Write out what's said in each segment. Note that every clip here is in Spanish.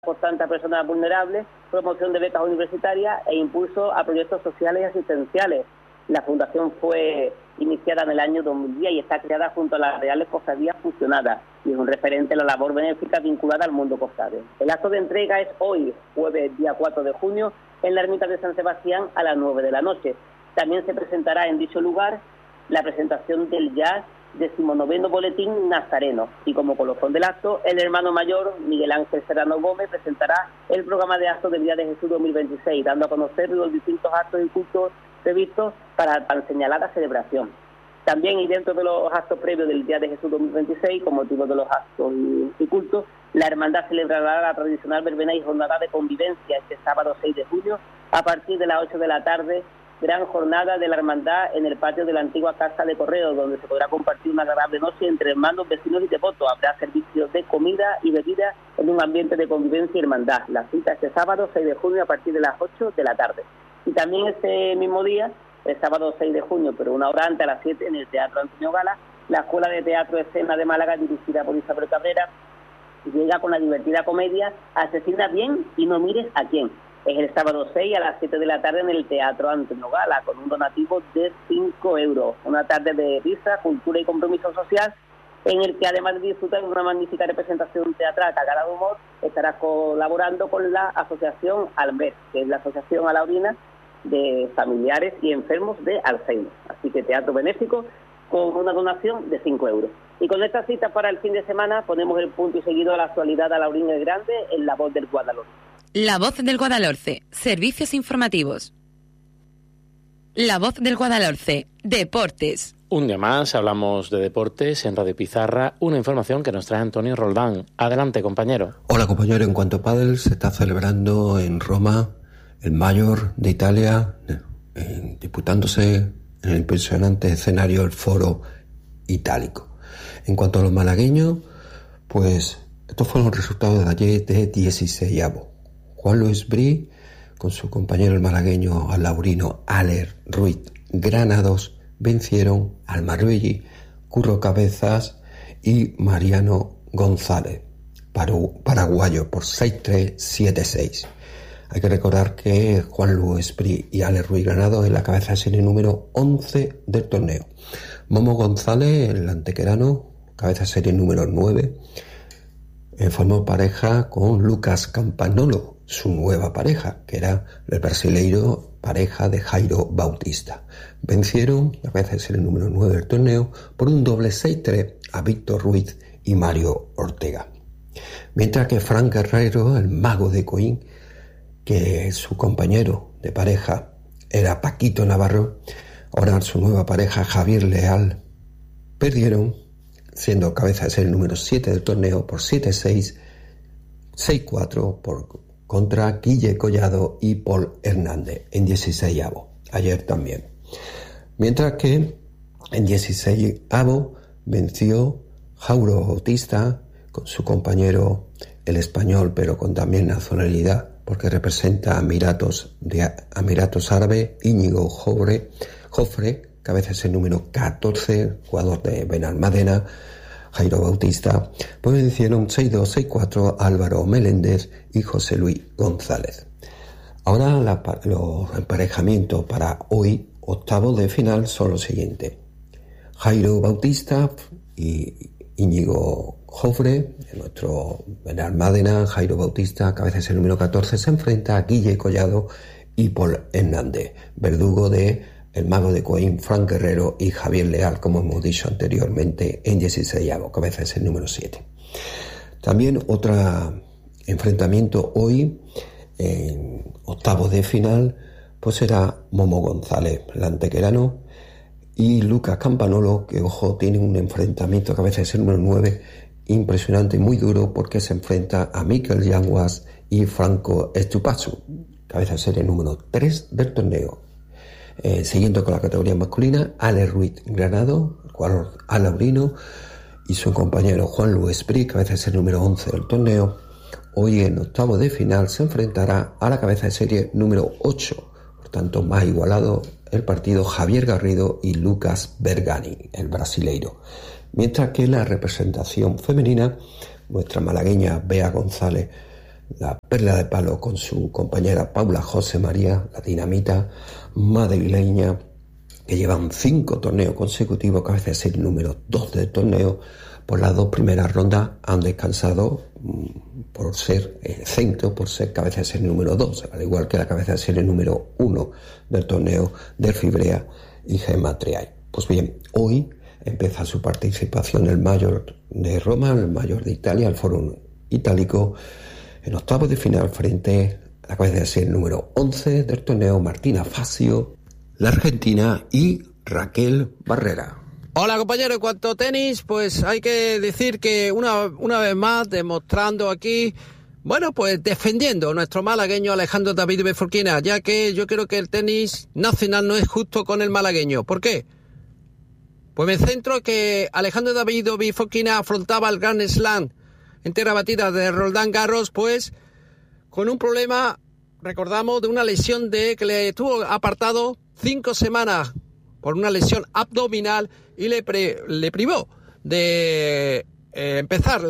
constante a personas vulnerables, promoción de becas universitarias e impulso a proyectos sociales y asistenciales. La fundación fue iniciada en el año 2010 y está creada junto a las Reales Cofradías fusionadas y es un referente en la labor benéfica vinculada al mundo cofrade. El acto de entrega es hoy, jueves día 4 de junio, en la ermita de San Sebastián a las 9 de la noche. También se presentará en dicho lugar la presentación del ya 19º Boletín Nazareno y como colofón del acto, el hermano mayor Miguel Ángel Serrano Gómez presentará el programa de actos del Día de Jesús 2026, dando a conocer los distintos actos y cultos previstos para tan señalada celebración. También, y dentro de los actos previos del Día de Jesús 2026, con motivo de los actos y cultos, la hermandad celebrará la tradicional verbena y jornada de convivencia este sábado 6 de junio a partir de las 8 de la tarde, gran jornada de la hermandad en el patio de la antigua Casa de Correos, donde se podrá compartir una agradable noche entre hermanos, vecinos y devotos. Habrá servicios de comida y bebida en un ambiente de convivencia y hermandad. La cita este sábado 6 de junio a partir de las 8 de la tarde. Y también este mismo día, el sábado 6 de junio, pero una hora antes, a las 7, en el Teatro Antonio Gala, la Escuela de Teatro Escena de Málaga, dirigida por Isabel Cabrera, llega con la divertida comedia Asesina bien y no mires a quién. Es el sábado 6 a las 7 de la tarde en el Teatro Antonio Gala, con un donativo de 5 euros. Una tarde de risa, cultura y compromiso social, en el que además de disfrutar de una magnífica representación teatral cargada de humor, estará colaborando con la Asociación Albert, que es la Asociación Alaurina de Familiares y Enfermos de Alzheimer. Así que teatro benéfico con una donación de 5 euros. Y con esta cita para el fin de semana ponemos el punto y seguido a la actualidad alaurina el Grande en La Voz del Guadalhorce. La Voz del Guadalhorce, servicios informativos. La Voz del Guadalhorce, deportes. Un día más hablamos de deportes en Radio Pizarra, una información que nos trae Antonio Roldán. Adelante, compañero. Hola, compañero. En cuanto a pádel, se está celebrando en Roma el Mayor de Italia, disputándose en el impresionante escenario el Foro Itálico. En cuanto a los malagueños, pues estos fueron los resultados de ayer de 16avo. Juan Luis Brí, con su compañero el malagueño alaurino Aller Ruiz Granados, vencieron al Marbelli, Curro Cabezas y Mariano González, paraguayo, por 6-3, 7-6. Hay que recordar que Juan Luis Brí y Aller Ruiz Granados es la cabeza de serie número 11 del torneo. Momo González, el antequerano, cabeza de serie número 9, formó pareja con Lucas Campanolo, su nueva pareja, que era el brasileiro, pareja de Jairo Bautista. Vencieron, la cabeza de serie número 9 del torneo, por un doble 6-3 a Víctor Ruiz y Mario Ortega. Mientras que Frank Guerrero, el mago de Coín, que su compañero de pareja era Paquito Navarro, ahora su nueva pareja Javier Leal, perdieron, siendo cabeza de serie número 7 del torneo, por 7-6, 6-4 contra Guille Collado y Paul Hernández en 16avo, ayer también. Mientras que en 16avo venció Jairo Bautista con su compañero el español, pero con también nacionalidad, porque representa a Emiratos Árabes, Íñigo Jofre, cabeza de serie número 14, jugador de Benalmádena. Jairo Bautista, pues vencieron 6-2, 6-4 Álvaro Meléndez y José Luis González. Ahora los emparejamientos para hoy, octavos de final, son los siguientes. Jairo Bautista y Íñigo Jofre, nuestro Benalmádena. Jairo Bautista, cabeza de serie número 14, se enfrenta a Guille Collado y Paul Hernández, verdugo de el mago de Coín, Frank Guerrero y Javier Leal, como hemos dicho anteriormente, en 16avo, cabeza es el número 7. También otro enfrentamiento hoy, en octavos de final, pues será Momo González, el antequerano, y Lucas Campanolo, que, ojo, tiene un enfrentamiento, cabeza es el número 9, impresionante y muy duro, porque se enfrenta a Mikel Yanguas y Franco Estupazu, cabeza de serie número 3 del torneo. Siguiendo con la categoría masculina, Aller Ruiz Granado, el jugador alaurino, y su compañero Juan Luis Brí, cabeza de serie número 11 del torneo. Hoy en octavo de final se enfrentará a la cabeza de serie número 8, por tanto más igualado el partido, Javier Garrido y Lucas Bergani, el brasileiro. Mientras que la representación femenina, nuestra malagueña Bea González, la Perla de Palo con su compañera Paula José María, la dinamita madrileña, que llevan 5 torneos consecutivos, cabeza de serie número 2 del torneo. Por las 2 primeras rondas han descansado por ser centro, por ser cabeza de serie número 2, al igual que la cabeza de serie número 1 del torneo de Fibrea y Gemma Triay. Pues bien, hoy empieza su participación el Mayor de Roma, el Mayor de Italia, el Foro Itálico, en octavos de final frente a la cabeza de serie número 11 del torneo, Martina Facio, la argentina, y Raquel Barrera. Hola compañero, en cuanto a tenis, pues hay que decir que una vez más demostrando aquí, bueno, pues defendiendo a nuestro malagueño Alejandro David Bifurquina, ya que yo creo que el tenis nacional no es justo con el malagueño. ¿Por qué? Pues me centro que Alejandro David Bifurquina afrontaba el Grand Slam en tierra batida de Roland Garros, pues con un problema, recordamos, de una lesión que le tuvo apartado 5 semanas por una lesión abdominal y le privó de empezar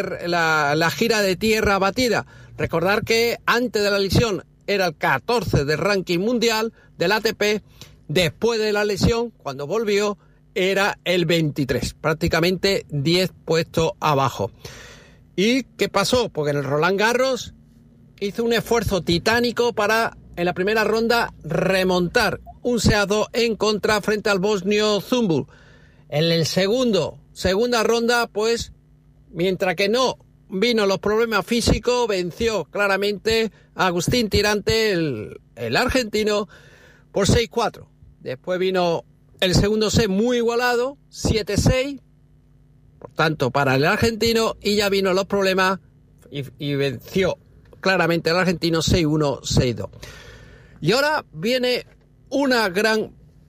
la gira de tierra batida. Recordar que antes de la lesión era el 14 del ranking mundial del ATP, después de la lesión, cuando volvió, era el 23, prácticamente 10 puestos abajo. ¿Y qué pasó? Porque en el Roland Garros hizo un esfuerzo titánico para, en la primera ronda, remontar un 6-2 en contra frente al bosnio Zumbul. En el segunda ronda, pues, mientras que no vino los problemas físicos, venció claramente a Agustín Tirante, el argentino, por 6-4. Después vino el segundo set muy igualado, 7-6, por tanto, para el argentino, y ya vino los problemas y venció claramente al argentino 6-1, 6-2. Y ahora viene una gran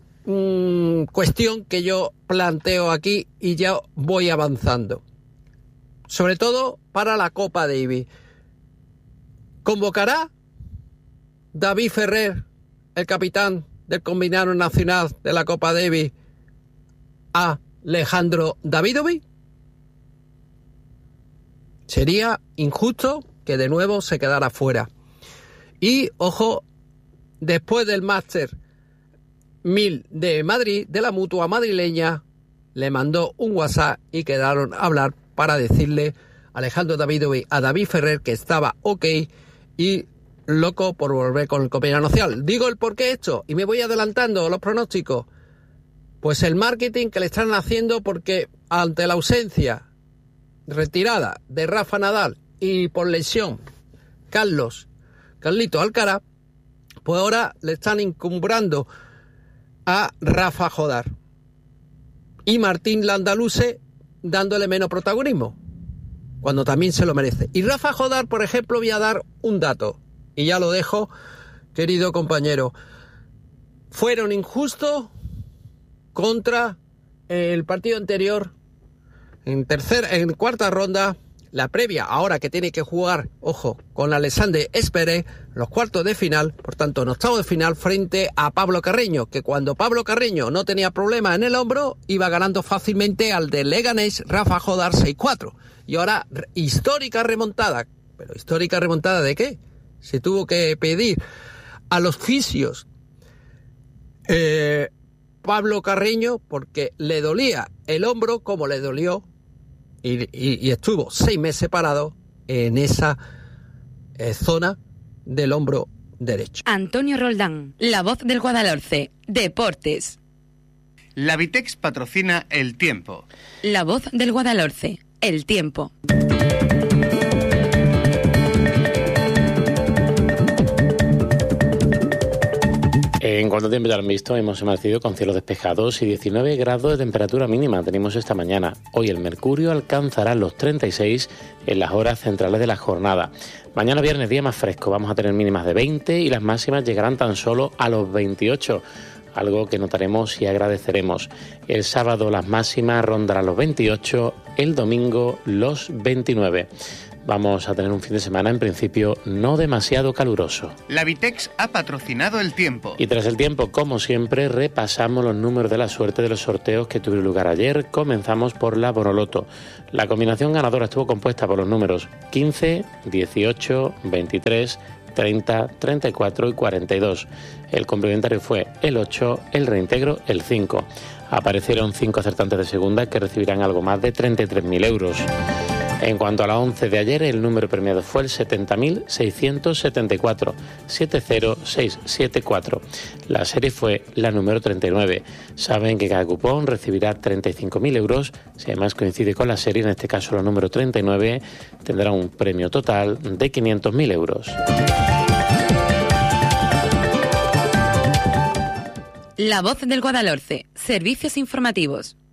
cuestión que yo planteo aquí y ya voy avanzando. Sobre todo para la Copa Davis. ¿Convocará David Ferrer, el capitán del combinado nacional de la Copa Davis, a Alejandro Davidovich? Sería injusto que de nuevo se quedara fuera. Y, ojo, después del Máster 1000 de Madrid, de la Mutua madrileña, le mandó un WhatsApp y quedaron a hablar para decirle a Alejandro Davidovich, a David Ferrer, que estaba ok y loco por volver con el combinado nacional. Digo el por qué esto y me voy adelantando los pronósticos. Pues el marketing que le están haciendo, porque ante la ausencia retirada de Rafa Nadal y por lesión Carlito Alcaraz, pues ahora le están encumbrando a Rafa Jodar y Martín Landaluce, dándole menos protagonismo, cuando también se lo merece. Y Rafa Jodar, por ejemplo, voy a dar un dato, y ya lo dejo, querido compañero. Fueron injustos contra el partido anterior, en cuarta ronda, la previa, ahora que tiene que jugar, ojo, con Alexander Zverev, los cuartos de final, por tanto, en octavos de final, frente a Pablo Carreño, que cuando Pablo Carreño no tenía problema en el hombro, iba ganando fácilmente al de Leganés, Rafa Jodar, 6-4. Y ahora, histórica remontada. ¿Pero histórica remontada de qué? Se tuvo que pedir a los fisios Pablo Carreño, porque le dolía el hombro como le dolió, y estuvo 6 meses parado en esa zona del hombro derecho. Antonio Roldán, la voz del Guadalhorce, Deportes. La Vitex patrocina El Tiempo. La voz del Guadalhorce, El Tiempo. En cuanto a tiempo ya lo han visto, hemos amanecido con cielos despejados y 19 grados de temperatura mínima tenemos esta mañana. Hoy el mercurio alcanzará los 36 en las horas centrales de la jornada. Mañana viernes, día más fresco, vamos a tener mínimas de 20 y las máximas llegarán tan solo a los 28, algo que notaremos y agradeceremos. El sábado las máximas rondarán los 28, el domingo los 29. Vamos a tener un fin de semana en principio no demasiado caluroso. La Vitex ha patrocinado el tiempo. Y tras el tiempo, como siempre, repasamos los números de la suerte de los sorteos que tuvieron lugar ayer. Comenzamos por la Bonoloto. La combinación ganadora estuvo compuesta por los números 15, 18, 23, 30, 34 y 42. El complementario fue el 8, el reintegro el 5. Aparecieron 5 acertantes de segunda que recibirán algo más de 33.000 euros. En cuanto a la 11 de ayer, el número premiado fue el 70.674, 70674. La serie fue la número 39. Saben que cada cupón recibirá 35.000 euros. Si además coincide con la serie, en este caso la número 39, tendrá un premio total de 500.000 euros. La Voz del Guadalhorce. Servicios informativos.